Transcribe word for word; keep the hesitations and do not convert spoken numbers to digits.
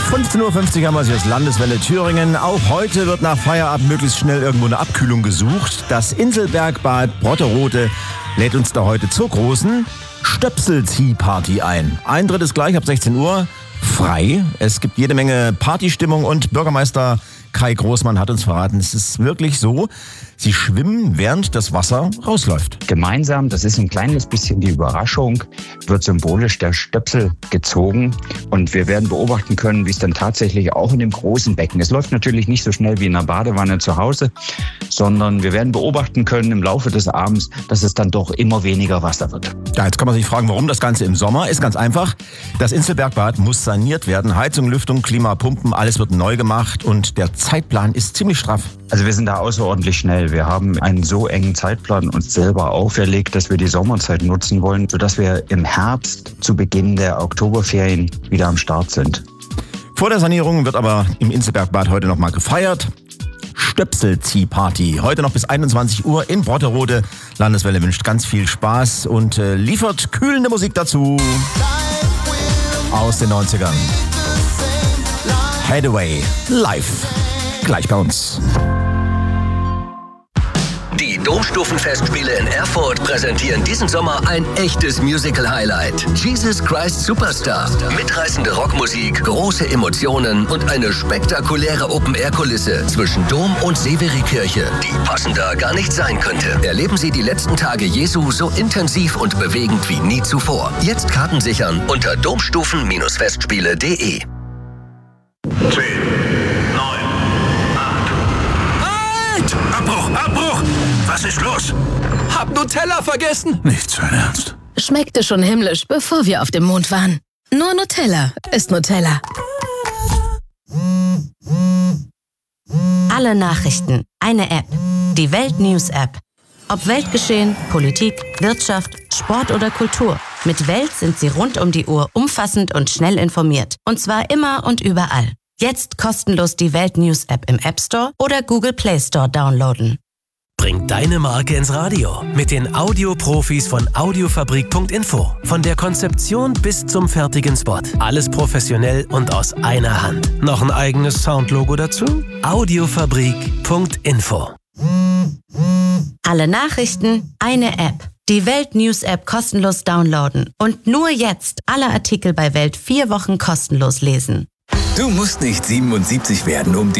fünfzehn Uhr fünfzig haben wir sie aus Landeswelle Thüringen. Auch heute wird nach Feierabend möglichst schnell irgendwo eine Abkühlung gesucht. Das Inselbergbad Brotterode lädt uns da heute zur großen Stöpselziehparty ein. Eintritt ist gleich ab sechzehn Uhr frei. Es gibt jede Menge Partystimmung und Bürgermeister Kai Großmann hat uns verraten, es ist wirklich so, sie schwimmen, während das Wasser rausläuft. Gemeinsam, das ist ein kleines bisschen die Überraschung, wird symbolisch der Stöpsel gezogen und wir werden beobachten können, wie es dann tatsächlich auch in dem großen Becken, es läuft natürlich nicht so schnell wie in einer Badewanne zu Hause, sondern wir werden beobachten können im Laufe des Abends, dass es dann doch immer weniger Wasser wird. Ja, jetzt kann man sich fragen, warum das Ganze im Sommer? Ist ganz einfach, das Inselbergbad muss saniert werden, Heizung, Lüftung, Klimapumpen, alles wird neu gemacht und der Zeitplan ist ziemlich straff. Also wir sind da außerordentlich schnell. Wir haben einen so engen Zeitplan uns selber auferlegt, dass wir die Sommerzeit nutzen wollen, sodass wir im Herbst zu Beginn der Oktoberferien wieder am Start sind. Vor der Sanierung wird aber im Inselbergbad heute noch mal gefeiert. Stöpselziehparty. Heute noch bis einundzwanzig Uhr in Brotterode. Landeswelle wünscht ganz viel Spaß und äh, liefert kühlende Musik dazu aus den neunzigern. Hathaway live. Gleich bei uns. Die Domstufenfestspiele in Erfurt präsentieren diesen Sommer ein echtes Musical-Highlight. Jesus Christ Superstar. Mitreißende Rockmusik, große Emotionen und eine spektakuläre Open-Air-Kulisse zwischen Dom und Severi-Kirche, die passender gar nicht sein könnte. Erleben Sie die letzten Tage Jesu so intensiv und bewegend wie nie zuvor. Jetzt Karten sichern unter domstufen Festspiele punkt de. zehn, neun, acht. Halt! Abbruch! Abbruch! Was ist los? Hab Nutella vergessen! Nicht sein Ernst. Schmeckte schon himmlisch, bevor wir auf dem Mond waren. Nur Nutella ist Nutella. Alle Nachrichten, eine App. Die Welt News App. Ob Weltgeschehen, Politik, Wirtschaft, Sport oder Kultur. Mit Welt sind Sie rund um die Uhr umfassend und schnell informiert. Und zwar immer und überall. Jetzt kostenlos die Welt News App im App Store oder Google Play Store downloaden. Bring deine Marke ins Radio mit den Audioprofis von audiofabrik punkt info. Von der Konzeption bis zum fertigen Spot. Alles professionell und aus einer Hand. Noch ein eigenes Soundlogo dazu? audiofabrik punkt info. Alle Nachrichten, eine App. Die Welt News App kostenlos downloaden. Und nur jetzt alle Artikel bei Welt vier Wochen kostenlos lesen. Du musst nicht siebenundsiebzig werden, um